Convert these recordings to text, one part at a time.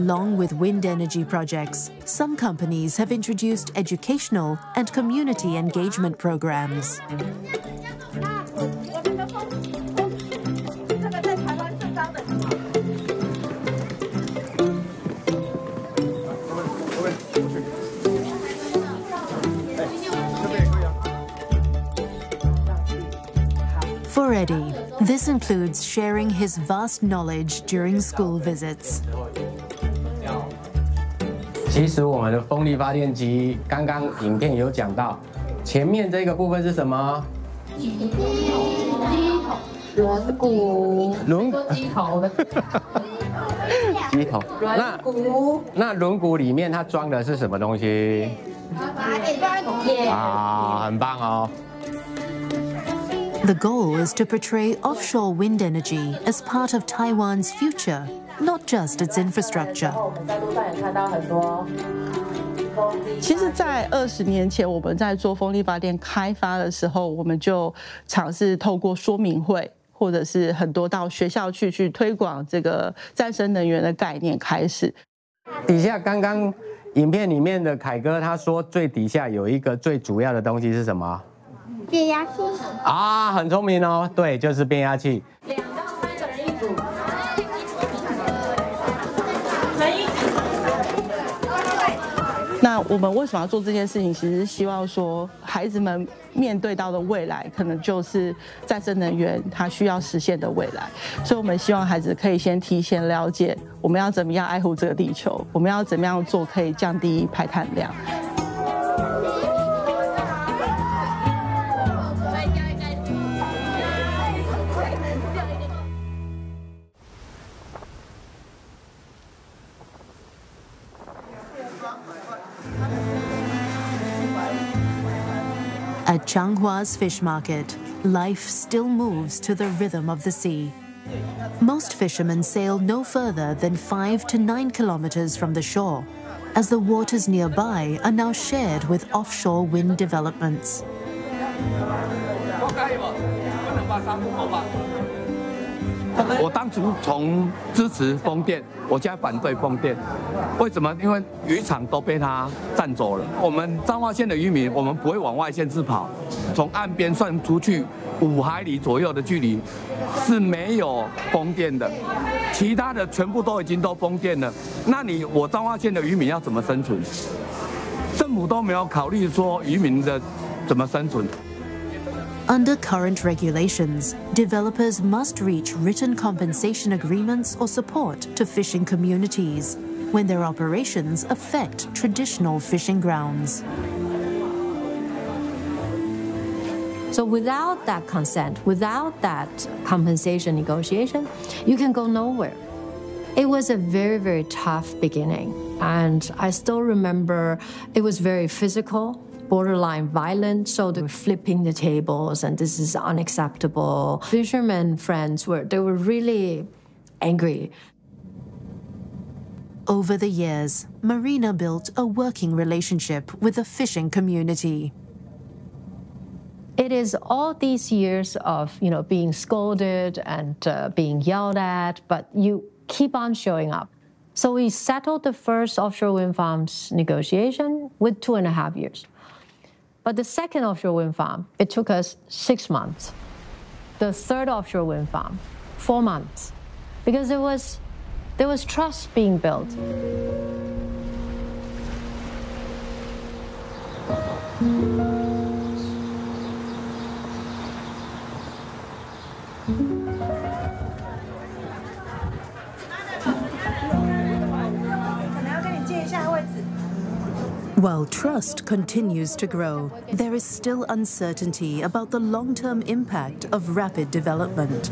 Along with wind energy projects, some companies have introduced educational and community engagement programs. For Eddie, this includes sharing his vast knowledge during school visits. 其实我们的风力发电机，刚刚影片有讲到，前面这个部分是什么？机头、轮毂、机头的。机头。那轮毂里面它装的是什么东西？啊，很棒哦。 The goal is to portray offshore wind energy as part of Taiwan's future, not just its infrastructure. 其实，在20年前，我们在做风力发电开发的时候，我们就尝试透过说明会，或者是很多到学校去推广这个再生能源的概念开始。 底下刚刚影片里面的凯哥他说，最底下有一个最主要的东西是什么？ 变压器啊，很聪明哦，对，就是变压器。2到3个人一组。 那我们为什么要做这件事情？其实是希望说，孩子们面对到的未来，可能就是再生能源它需要实现的未来。所以，我们希望孩子可以先提前了解，我们要怎么样爱护这个地球，我们要怎么样做可以降低排碳量。 At Changhua's fish market, life still moves to the rhythm of the sea. Most fishermen sail no further than 5 to 9 kilometers from the shore, as the waters nearby are now shared with offshore wind developments. 我当初从支持风电，我现在反对风电，为什么？因为渔场都被它占走了。我们彰化县的渔民，我们不会往外县市跑，从岸边算出去5海里左右的距离是没有风电的，其他的全部都已经都风电了。那我彰化县的渔民要怎么生存？政府都没有考虑说渔民的怎么生存。 Under current regulations, developers must reach written compensation agreements or support to fishing communities when their operations affect traditional fishing grounds. So without that consent, without that compensation negotiation, you can go nowhere. It was a very, very tough beginning. And I still remember it was very physical. Borderline violent, so they were flipping the tables, and this is unacceptable. Fishermen friends were really angry. Over the years, Marina built a working relationship with the fishing community. It is all these years of being scolded and being yelled at, but you keep on showing up. So we settled the first offshore wind farms negotiation with 2.5 years. But the second offshore wind farm, it took us 6 months. The third offshore wind farm, 4 months, because there was trust being built. While trust continues to grow, there is still uncertainty about the long-term impact of rapid development.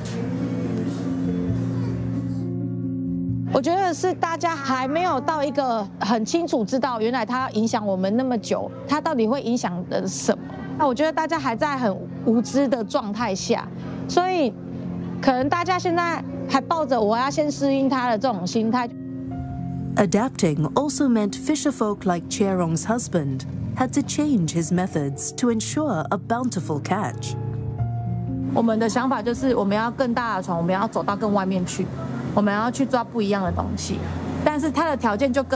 我觉得是大家还没有到一个很清楚知道，原来它影响我们那么久，它到底会影响的什么？那我觉得大家还在很无知的状态下，所以可能大家现在还抱着我要先适应它的这种心态。 Adapting also meant fisherfolk like Cherong's husband had to change his methods to ensure a bountiful catch. 我们的想法就是，我们要更大的船，我们要走到更外面去，我们要去抓不一样的东西。 但是它的条件就更